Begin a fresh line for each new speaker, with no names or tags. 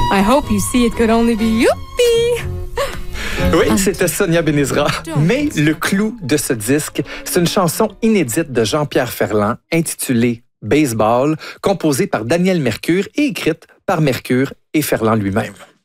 I hope you see it could only be youpi.
Oui, c'était Sonia Benezra. Mais le clou de ce disque, c'est une chanson inédite de Jean-Pierre Ferland intitulée Baseball, composée par Daniel Mercure et écrite par Mercure et Ferland lui-même.